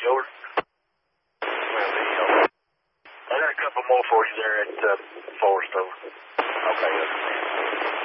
over. I got a couple more for you there at Forest over. Okay,